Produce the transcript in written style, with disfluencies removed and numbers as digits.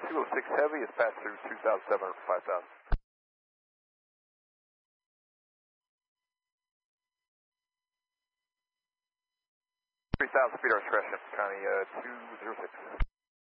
206 Heavy is passed through 2,700 for 5,000. 3,000 feet our discretion, County 206.